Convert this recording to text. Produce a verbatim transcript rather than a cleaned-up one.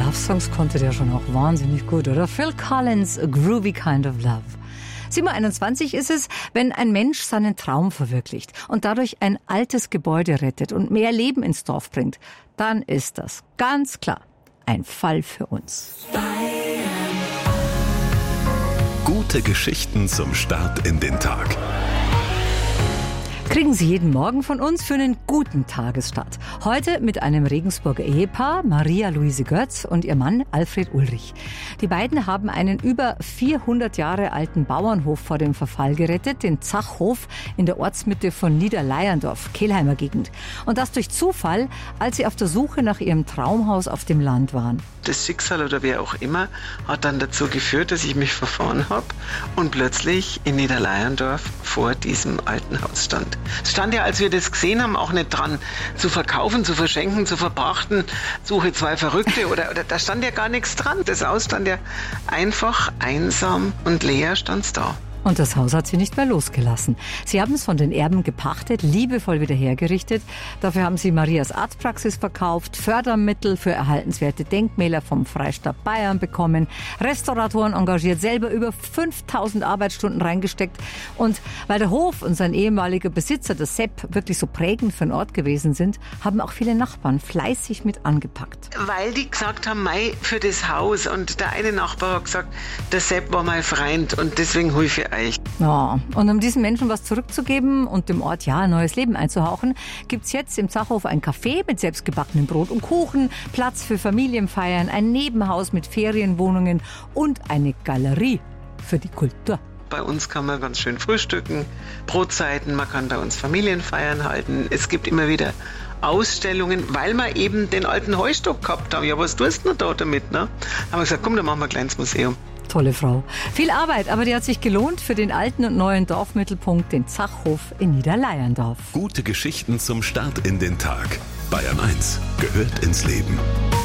Love-Songs konnte der schon auch wahnsinnig gut, oder? Phil Collins, A Groovy Kind of Love. sieben Uhr einundzwanzig ist es, wenn ein Mensch seinen Traum verwirklicht und dadurch ein altes Gebäude rettet und mehr Leben ins Dorf bringt, dann ist das ganz klar ein Fall für uns. Gute Geschichten zum Start in den Tag. Kriegen Sie jeden Morgen von uns für einen guten Tagesstart. Heute mit einem Regensburger Ehepaar, Maria-Luise Götz und ihr Mann Alfred Ulrich. Die beiden haben einen über vierhundert Jahre alten Bauernhof vor dem Verfall gerettet, den Zachhof in der Ortsmitte von Niederleyerndorf, Kelheimer Gegend. Und das durch Zufall, als sie auf der Suche nach ihrem Traumhaus auf dem Land waren. Das Schicksal oder wer auch immer hat dann dazu geführt, dass ich mich verfahren habe und plötzlich in Niederleyerndorf vor diesem alten Haus stand. Es stand ja, als wir das gesehen haben, auch nicht dran, zu verkaufen, zu verschenken, zu verpachten, suche zwei Verrückte oder, oder da stand ja gar nichts dran. Das Haus stand ja einfach einsam und leer, stand's da. Und das Haus hat sie nicht mehr losgelassen. Sie haben es von den Erben gepachtet, liebevoll wieder hergerichtet. Dafür haben sie Marias Arztpraxis verkauft, Fördermittel für erhaltenswerte Denkmäler vom Freistaat Bayern bekommen, Restauratoren engagiert, selber über fünftausend Arbeitsstunden reingesteckt. Und weil der Hof und sein ehemaliger Besitzer, der Sepp, wirklich so prägend für den Ort gewesen sind, haben auch viele Nachbarn fleißig mit angepackt. Weil die gesagt haben, Mei, für das Haus. Und der eine Nachbar hat gesagt, der Sepp war mein Freund und deswegen hol ich für euch. Ja, und um diesen Menschen was zurückzugeben und dem Ort ja ein neues Leben einzuhauchen, gibt's jetzt im Zachhof ein Café mit selbstgebackenem Brot und Kuchen, Platz für Familienfeiern, ein Nebenhaus mit Ferienwohnungen und eine Galerie für die Kultur. Bei uns kann man ganz schön frühstücken, Brotzeiten, man kann bei uns Familienfeiern halten. Es gibt immer wieder Ausstellungen, weil wir eben den alten Heustock gehabt haben. Ja, was tust du da damit? Ne? Haben wir gesagt, komm, dann machen wir ein kleines Museum. Tolle Frau. Viel Arbeit, aber die hat sich gelohnt für den alten und neuen Dorfmittelpunkt, den Zachhof in Niederleyerndorf. Gute Geschichten zum Start in den Tag. Bayern eins gehört ins Leben.